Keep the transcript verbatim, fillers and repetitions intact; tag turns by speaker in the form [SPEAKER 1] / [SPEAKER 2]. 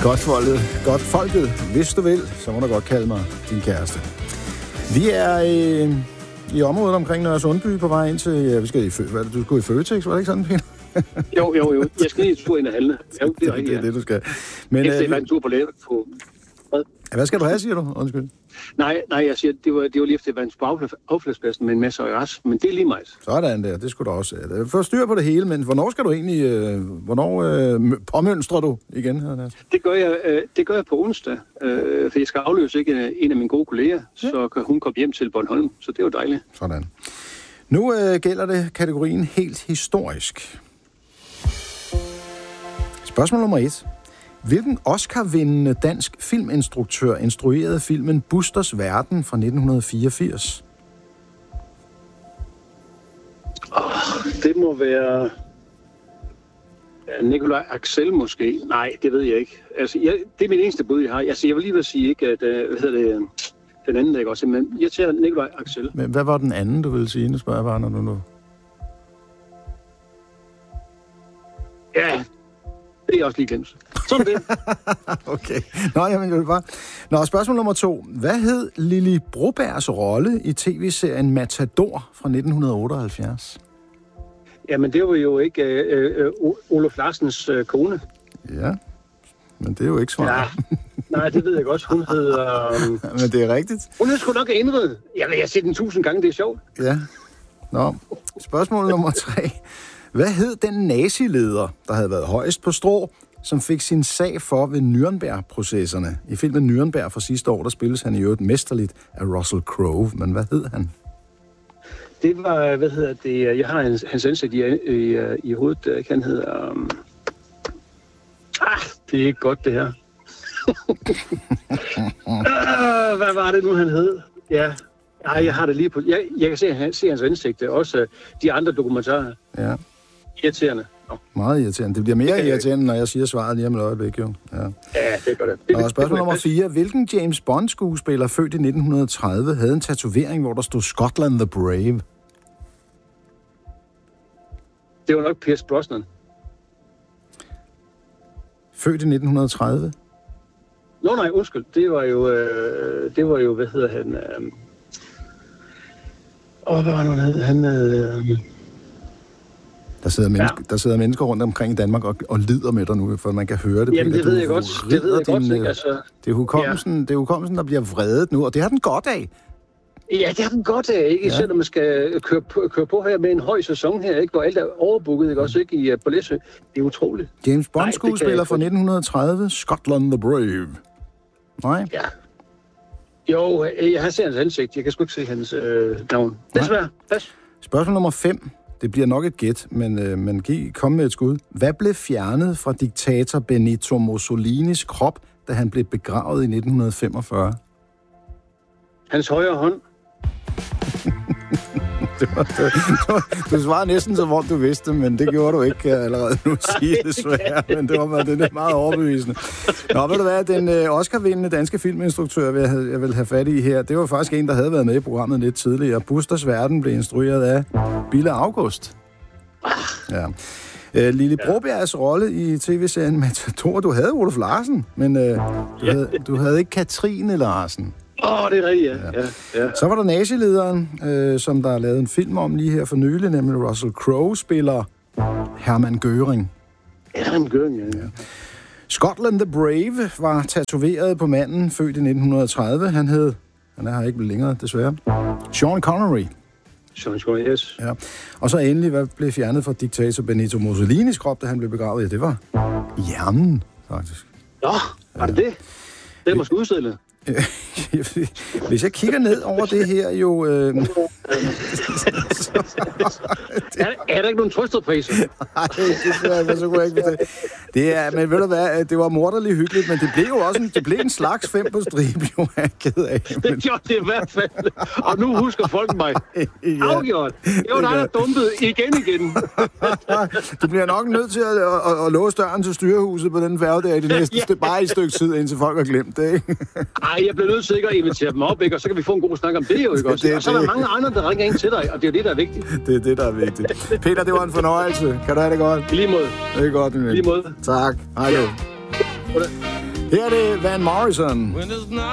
[SPEAKER 1] Godt folket, godt folket. Hvis du vil, så må du godt kalde mig din kæreste. Vi er øh, i området omkring Nørresundby på vej ind til... Ja, vi skal i, hvad, du skulle i Føtex, var det ikke sådan, Peter?
[SPEAKER 2] jo, jo, jo. Jeg skal lige en tur ind ad hallene. Ja, det er rigtigt,
[SPEAKER 1] det er det, du skal.
[SPEAKER 2] Men, Efter øh, jeg en tur på læger på... Hvad?
[SPEAKER 1] Hvad skal du have, siger du? Undskyld.
[SPEAKER 2] Nej, nej, jeg siger, det var, det var lige efter, at jeg var på affaldspladsen med en masse øjers, men det er lige meget.
[SPEAKER 1] Sådan der, det skulle du også have. Få styr på det hele, men hvornår skal du egentlig... Øh, hvornår øh, påmønstrer du igen?
[SPEAKER 2] Det gør jeg, øh, det gør jeg på onsdag, øh, for jeg skal afløse ikke en af mine gode kolleger, ja. Så kan hun komme hjem til Bornholm, så det er jo dejligt.
[SPEAKER 1] Sådan. Nu øh, gælder det kategorien helt historisk. Spørgsmål nummer et. Hvilken Oscar-vindende dansk filminstruktør instruerede filmen Busters Verden fra nitten fireogfirs?
[SPEAKER 2] Oh, det må være Nikolaj Axel måske. Nej, det ved jeg ikke. Altså, jeg, det er min eneste bud, jeg har. Altså, jeg vil lige vil sige, ikke, at hvad hedder det, den anden, der ikke også, men jeg tager Nikolaj Axel.
[SPEAKER 1] Men hvad var den anden, du ville sige? Nu spørger jeg bare, når du nu...
[SPEAKER 2] Ja, det er også lige glemt. Sådan det.
[SPEAKER 1] Okay. Nå, jamen, jeg vil bare... Nå, spørgsmål nummer to. Hvad hed Lili Brobergs rolle i tv-serien Matador fra nitten otteoghalvfjerds?
[SPEAKER 2] Jamen, det var jo ikke øh, øh, Olof Larsens øh, kone.
[SPEAKER 1] Ja, men det er jo ikke svar.
[SPEAKER 2] Ja. Nej, det ved jeg godt. Hun hedder... Øh...
[SPEAKER 1] men det er rigtigt.
[SPEAKER 2] Hun er sgu nok indredet. Jeg vil have set den tusind gange, det er sjovt.
[SPEAKER 1] Ja. Nå, spørgsmål nummer tre. Hvad hed den nazileder, der havde været højest på strå, som fik sin sag for ved Nürnberg-processerne? I filmen Nürnberg fra sidste år, der spilles han i øvrigt mesterligt af Russell Crowe. Men hvad hed han?
[SPEAKER 2] Det var, hvad hedder det, jeg har hans, hans ansigt i, i, i hovedet, han hedder... Um... Ah, det er ikke godt, det her. ah, hvad var det nu, han hed? Ja, Ej, jeg har det lige på... Jeg, jeg kan se, se hans ansigt, også de andre dokumentarer.
[SPEAKER 1] Ja.
[SPEAKER 2] Irriterende. Nå.
[SPEAKER 1] Meget irriterende. Det bliver mere irriterende, når jeg siger svaret lige om et øjeblik, jo. Ja,
[SPEAKER 2] ja det gør det. det
[SPEAKER 1] og spørgsmål nummer fire. Hvilken James Bond-skuespiller født i nitten tredive havde en tatovering, hvor der stod Scotland the Brave?
[SPEAKER 2] Det var nok Pierce Brosnan.
[SPEAKER 1] Født i nitten tredive?
[SPEAKER 2] Nå nej, undskyld. Det var jo, øh, det var jo, hvad hedder han... Øh... Åh, hvad var det, han hed? Han øh...
[SPEAKER 1] Der sidder, menneske, ja. der sidder mennesker rundt omkring i Danmark og, og lider med dig nu, for man kan høre det.
[SPEAKER 2] Jamen, det ved jeg godt. Det ved jeg
[SPEAKER 1] din,
[SPEAKER 2] godt, ikke? Altså,
[SPEAKER 1] det er hukommelsen, ja. det er hukommelsen, der bliver vredet nu, og det har den godt af.
[SPEAKER 2] Ja, det har den godt af, ikke? Ja. Selvom man skal køre på, køre på her med en høj sæson her, ikke? Hvor alt er overbooket, ikke? Også ikke i på Læsø. Det er utroligt.
[SPEAKER 1] James Bond-skuespiller fra nitten tredive, Scotland the Brave. Nej?
[SPEAKER 2] Ja. Jo, jeg har set hans ansigt. Jeg kan sgu ikke se hans øh, navn. Desværre. Pas.
[SPEAKER 1] Spørgsmål nummer fem. Det bliver nok et gæt, men, øh, men giv, kom med et skud. Hvad blev fjernet fra diktator Benito Mussolinis krop, da han blev begravet i nitten femogfyrre?
[SPEAKER 2] Hans højre hånd.
[SPEAKER 1] det var, det, du, du svarede næsten så hvor du vidste, men det gjorde du ikke, kan jeg allerede nu sige desværre. Men det var det er meget overbevisende. Nå, ved du hvad, den øh, Oscar-vindende danske filminstruktør, jeg, havde, jeg vil have fat i her, det var faktisk en, der havde været med i programmet lidt tidligere. Busters Verden blev instrueret af Bille August. Ja. Øh, Lili Brobergs rolle i tv-serien Matador, du havde Olof Larsen, men øh, du, havde, du havde ikke Katrine Larsen.
[SPEAKER 2] Åh, oh, det er rigtigt, ja. Ja. Ja, ja.
[SPEAKER 1] Så var der nazilederen, øh, som der er lavet en film om lige her for nylig, nemlig Russell Crowe spiller Hermann Göring.
[SPEAKER 2] Hermann Göring, ja. ja.
[SPEAKER 1] Scotland the Brave var tatoveret på manden, født i nitten tredive. Han hed, han er her ikke længere, desværre, Sean Connery.
[SPEAKER 2] Sean Connery, yes.
[SPEAKER 1] Ja. Og så endelig, hvad blev fjernet fra diktator Benito Mussolinis krop, da han blev begravet? Ja, det var hjernen, faktisk.
[SPEAKER 2] Nå, var det ja. det? Det er måske udstillet.
[SPEAKER 1] Hvis jeg kigger ned over det her, jo... Øh...
[SPEAKER 2] er, er der ikke nogen trøstedpriser?
[SPEAKER 1] Nej, det er så kunne jeg ikke det. Det er, men ved du hvad, det var morderligt hyggeligt, men det blev jo også en, det blev en slags fem på stribe, jo, jeg er ked af. Men...
[SPEAKER 2] Det gjorde det i hvert fald. Og nu husker folk mig. Ja. Afgjort. Det var dig, der dumpede igen igen.
[SPEAKER 1] Du bliver nok nødt til at, at, at, at låse døren til styrehuset på den færge der i det næste, ja. bare i et stykke tid, indtil folk har glemt det, ikke?
[SPEAKER 2] Ej, jeg bliver nødt til at invitere dem op, ikke? Og så kan vi få en god snak om det, jo, ikke også? Det, og så er der mange andre, der ringer ind til dig, og det er jo det, der er vigtigt.
[SPEAKER 1] Det er det, der er vigtigt. Peter, det var en fornøjelse. Kan du have det godt?
[SPEAKER 2] I lige måde.
[SPEAKER 1] Det er godt, min ven.
[SPEAKER 2] I lige måde.
[SPEAKER 1] Tak. Hej, du.
[SPEAKER 2] Ja.
[SPEAKER 1] Her er det Van Morrison.